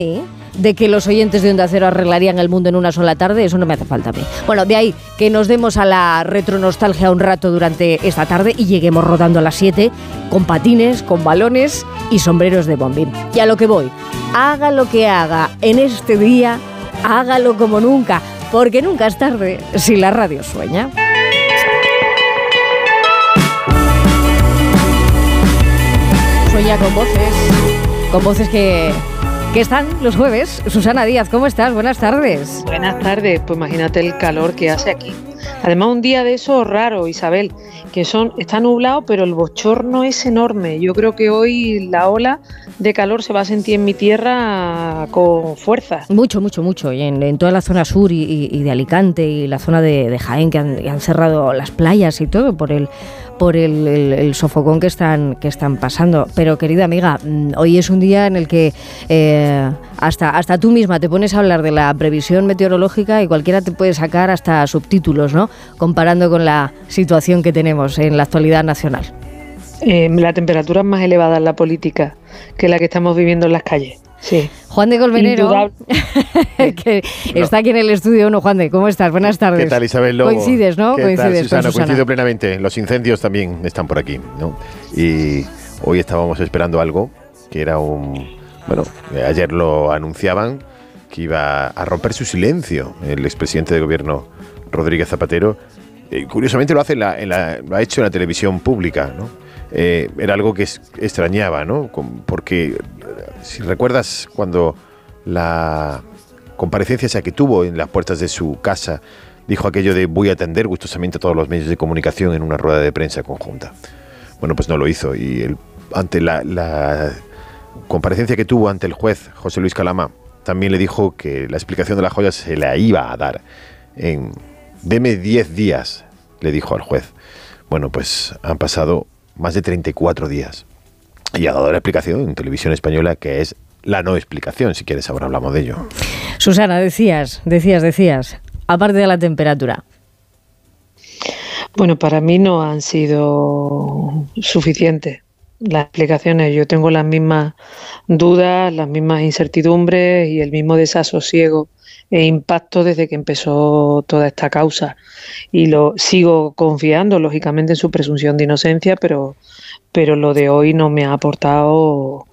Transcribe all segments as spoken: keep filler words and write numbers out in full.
de que los oyentes de Onda Cero arreglarían el mundo en una sola tarde, eso no me hace falta a mí. Bueno, de ahí que nos demos a la retronostalgia un rato durante esta tarde y lleguemos rodando a las siete con patines, con balones y sombreros de bombín. Y a lo que voy, haga lo que haga en este día, hágalo como nunca, porque nunca es tarde si la radio sueña. Sueña con voces, con voces que... ¿Qué están los jueves? Susana Díaz, ¿cómo estás? Buenas tardes. Buenas tardes, pues imagínate el calor que hace aquí. Además, un día de esos raro, Isabel, que son está nublado, pero el bochorno es enorme. Yo creo que hoy la ola de calor se va a sentir en mi tierra con fuerza. Mucho, mucho, mucho. Y en, en toda la zona sur y, y, y de Alicante y la zona de, de Jaén, que han, que han cerrado las playas y todo por el... por el, el, el sofocón que están, que están pasando. Pero, querida amiga, hoy es un día en el que eh, hasta, hasta tú misma te pones a hablar de la previsión meteorológica y cualquiera te puede sacar hasta subtítulos, ¿no? Comparando con la situación que tenemos en la actualidad nacional. Eh, la temperatura es más elevada en la política que la que estamos viviendo en las calles. Sí. Juan de Colmenero, que no. está aquí en el estudio uno. Juan de, ¿cómo estás? Buenas tardes. ¿Qué tal, Isabel Lobo? Coincides, ¿no? ¿Qué Coincides tal, Susana? con Susana. Coincido plenamente. Los incendios también están por aquí, ¿no? Y hoy estábamos esperando algo que era un... Bueno, ayer lo anunciaban que iba a romper su silencio el expresidente de gobierno Rodríguez Zapatero. Eh, curiosamente lo hace en la, en la, lo ha hecho en la televisión pública, ¿no? Eh, era algo que es, extrañaba, ¿no? Porque si recuerdas cuando la comparecencia esa que tuvo en las puertas de su casa, dijo aquello de voy a atender gustosamente a todos los medios de comunicación en una rueda de prensa conjunta. Bueno, pues no lo hizo y el, ante la, la comparecencia que tuvo ante el juez José Luis Calama, también le dijo que la explicación de la joya se la iba a dar. En, deme diez días, le dijo al juez. Bueno, pues han pasado más de treinta y cuatro días. Y ha dado la explicación en Televisión Española, que es la no explicación. Si quieres, ahora hablamos de ello. Susana, decías, decías, decías, aparte de la temperatura. Bueno, para mí no han sido suficientes las explicaciones. Yo tengo las mismas dudas, las mismas incertidumbres y el mismo desasosiego e impacto desde que empezó toda esta causa. Y lo sigo confiando, lógicamente, en su presunción de inocencia, pero, pero lo de hoy no me ha aportado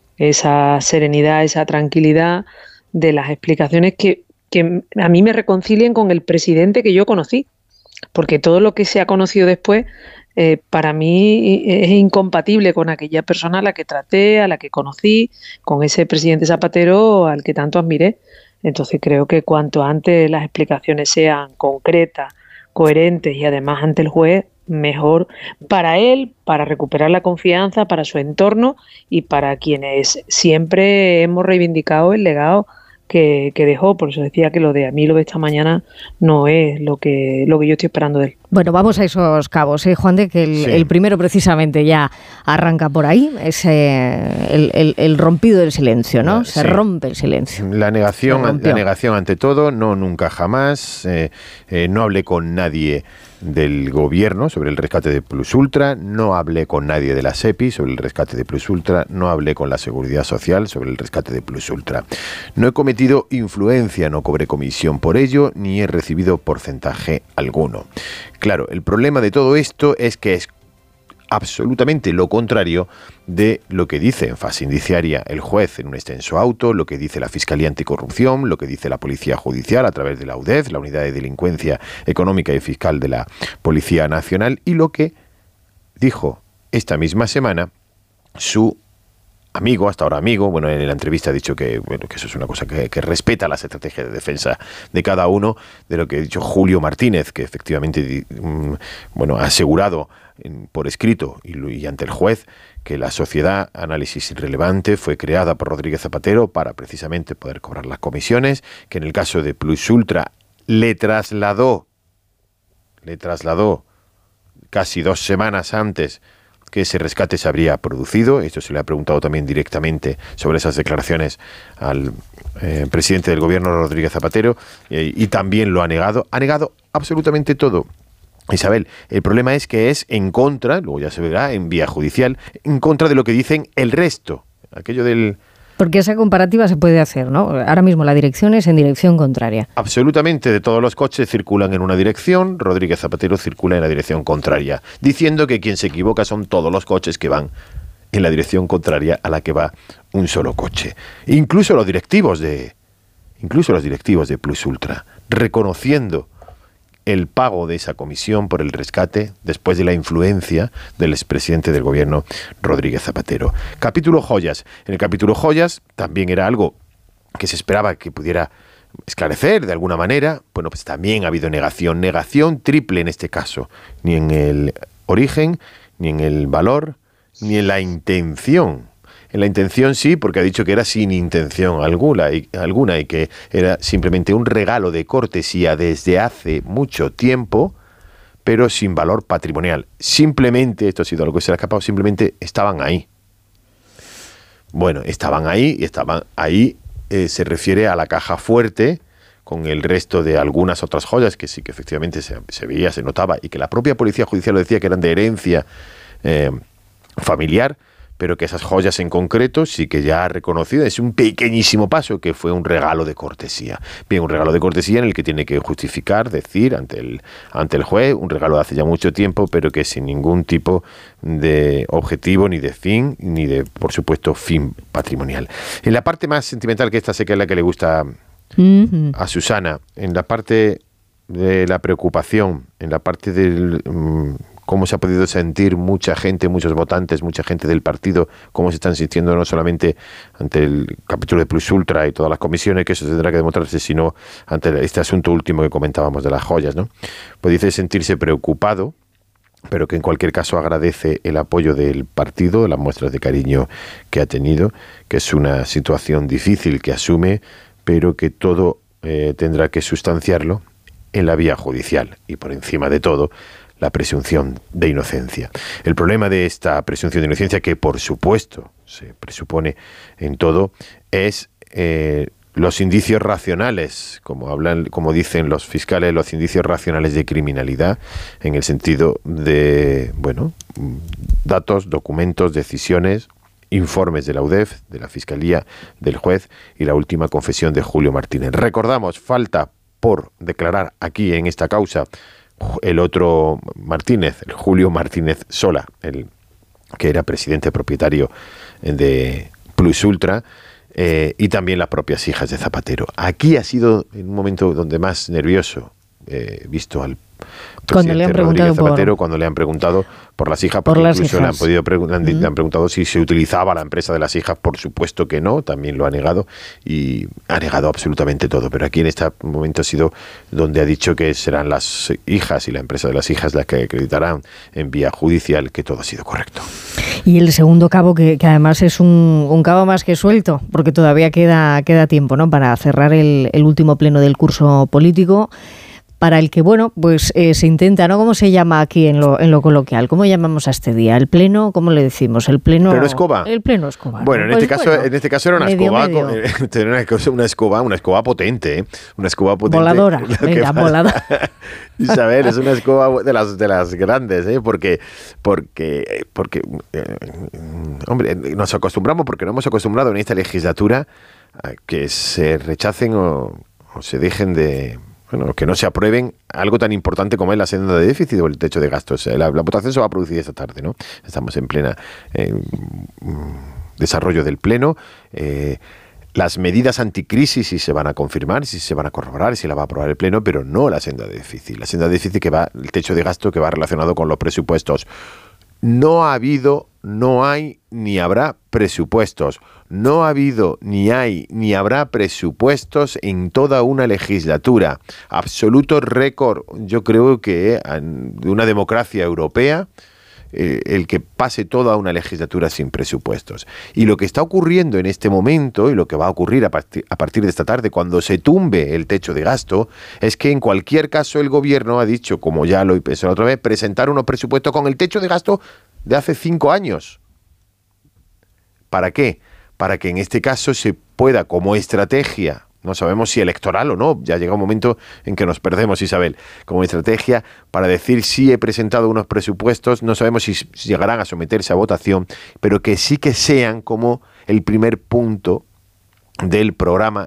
esa serenidad, esa tranquilidad de las explicaciones que, que a mí me reconcilien con el presidente que yo conocí. Porque todo lo que se ha conocido después, eh, para mí es incompatible con aquella persona a la que traté, a la que conocí, con ese presidente Zapatero al que tanto admiré. Entonces creo que cuanto antes las explicaciones sean concretas, coherentes y además ante el juez, mejor para él, para recuperar la confianza, para su entorno y para quienes siempre hemos reivindicado el legado que, que dejó. Por eso decía que lo de a mí lo de esta mañana no es lo que lo que yo estoy esperando de él. Bueno, vamos a esos cabos, ¿eh, Juan de? Que el, sí. el primero precisamente ya arranca por ahí, es eh, el, el, el rompido del silencio, ¿no? Se sí. rompe el silencio. La negación, la negación ante todo, no, nunca jamás. Eh, eh, no hablé con nadie del gobierno sobre el rescate de Plus Ultra, no hablé con nadie de la SEPI sobre el rescate de Plus Ultra, no hablé con la Seguridad Social sobre el rescate de Plus Ultra. No he cometido influencia, no cobré comisión por ello, ni he recibido porcentaje alguno. Claro, el problema de todo esto es que es absolutamente lo contrario de lo que dice en fase indiciaria el juez en un extenso auto, lo que dice la Fiscalía Anticorrupción, lo que dice la Policía Judicial a través de la U D E F, la Unidad de Delincuencia Económica y Fiscal de la Policía Nacional, y lo que dijo esta misma semana su amigo, hasta ahora amigo, bueno, en la entrevista ha dicho que, bueno, que eso es una cosa que, que respeta las estrategias de defensa de cada uno, de lo que ha dicho Julio Martínez, que efectivamente, bueno, ha asegurado en, por escrito y, y ante el juez que la Sociedad Análisis Irrelevante fue creada por Rodríguez Zapatero para precisamente poder cobrar las comisiones, que en el caso de Plus Ultra le trasladó, le trasladó casi dos semanas antes que ese rescate se habría producido. Esto se le ha preguntado también directamente sobre esas declaraciones al eh, presidente del gobierno, Rodríguez Zapatero, eh, y también lo ha negado. Ha negado absolutamente todo. Isabel, el problema es que es en contra, luego ya se verá en vía judicial, en contra de lo que dicen el resto. Aquello del Porque esa comparativa se puede hacer, ¿no? Ahora mismo la dirección es en dirección contraria. Absolutamente, de todos los coches circulan en una dirección, Rodríguez Zapatero circula en la dirección contraria, diciendo que quien se equivoca son todos los coches que van en la dirección contraria a la que va un solo coche. Incluso los directivos de, incluso los directivos de Plus Ultra, reconociendo el pago de esa comisión por el rescate después de la influencia del expresidente del gobierno, Rodríguez Zapatero. Capítulo joyas. En el capítulo joyas también era algo que se esperaba que pudiera esclarecer de alguna manera. Bueno, pues también ha habido negación, negación triple en este caso. Ni en el origen, ni en el valor, ni en la intención. En la intención sí, porque ha dicho que era sin intención alguna y, alguna y que era simplemente un regalo de cortesía desde hace mucho tiempo, pero sin valor patrimonial. Simplemente, esto ha sido algo que se le ha escapado, simplemente estaban ahí. Bueno, estaban ahí y estaban ahí eh, se refiere a la caja fuerte con el resto de algunas otras joyas que sí que efectivamente se, se veía, se notaba y que la propia Policía Judicial lo decía que eran de herencia eh, familiar, pero que esas joyas en concreto sí que ya ha reconocido, es un pequeñísimo paso, que fue un regalo de cortesía. Bien, un regalo de cortesía en el que tiene que justificar, decir ante el, ante el juez, un regalo de hace ya mucho tiempo, pero que sin ningún tipo de objetivo, ni de fin, ni de, por supuesto, fin patrimonial. En la parte más sentimental, que esta sé que es la que le gusta uh-huh. a Susana, en la parte de la preocupación, en la parte del... Um, cómo se ha podido sentir mucha gente, muchos votantes, mucha gente del partido, cómo se están sintiendo no solamente ante el capítulo de Plus Ultra y todas las comisiones, que eso tendrá que demostrarse, sino ante este asunto último que comentábamos de las joyas, ¿no? Pues dice sentirse preocupado, pero que en cualquier caso agradece el apoyo del partido, las muestras de cariño que ha tenido, que es una situación difícil que asume, pero que todo eh, tendrá que sustanciarlo en la vía judicial y por encima de todo la presunción de inocencia. El problema de esta presunción de inocencia, que por supuesto se presupone en todo, es eh, los indicios racionales, como hablan, como dicen los fiscales, los indicios racionales de criminalidad, en el sentido de, bueno, datos, documentos, decisiones, informes de la U D E F, de la Fiscalía, del juez y la última confesión de Julio Martínez. Recordamos, falta por declarar aquí en esta causa el otro Martínez, el Julio Martínez Sola, el que era presidente propietario de Plus Ultra, eh, y también las propias hijas de Zapatero. Aquí ha sido en un momento donde más nervioso he eh, visto al cuando le han Rodríguez Zapatero, por... cuando le han preguntado por las hijas, porque por incluso hijas. le han podido pregu- le han, uh-huh. le han preguntado si se utilizaba la empresa de las hijas. Por supuesto que no, también lo ha negado y ha negado absolutamente todo, pero aquí en este momento ha sido donde ha dicho que serán las hijas y la empresa de las hijas las que acreditarán en vía judicial que todo ha sido correcto. Y el segundo cabo, que, que además es un, un cabo más que suelto, porque todavía queda, queda tiempo, ¿no?, para cerrar el, el último pleno del curso político, para el que, bueno, pues eh, se intenta, ¿no? ¿Cómo se llama aquí en lo, en lo coloquial? ¿Cómo llamamos a este día? ¿El pleno? ¿Cómo le decimos? ¿El pleno? ¿Pleno escoba? El pleno escoba. Bueno, en, pues este caso, bueno, en este caso era una medio, escoba, medio. Con, una, cosa, una escoba, una escoba potente, ¿eh? Una escoba potente. Voladora, venga, voladora. Isabel, es una escoba de las de las grandes, ¿eh? Porque, porque, porque, eh, hombre, nos acostumbramos, porque no hemos acostumbrado en esta legislatura a que se rechacen o, o se dejen de... Bueno, que no se aprueben algo tan importante como es la senda de déficit o el techo de gastos. La, la votación se va a producir esta tarde, ¿no? Estamos en plena eh, desarrollo del pleno. Eh, las medidas anticrisis sí se van a confirmar, sí se van a corroborar, sí la va a aprobar el pleno, pero no la senda de déficit. La senda de déficit que va, el techo de gasto que va relacionado con los presupuestos. No ha habido, no hay, ni habrá presupuestos. No ha habido, ni hay, ni habrá presupuestos en toda una legislatura. Absoluto récord, yo creo que de una democracia europea, eh, el que pase toda una legislatura sin presupuestos. Y lo que está ocurriendo en este momento, y lo que va a ocurrir a partir, a partir de esta tarde, cuando se tumbe el techo de gasto, es que en cualquier caso el gobierno ha dicho, como ya lo hizo la otra vez, presentar unos presupuestos con el techo de gasto de hace cinco años. ¿Para qué? Para que en este caso se pueda, como estrategia, no sabemos si electoral o no, ya llega un momento en que nos perdemos, Isabel, como estrategia para decir si he presentado unos presupuestos, no sabemos si llegarán a someterse a votación, pero que sí que sean como el primer punto del programa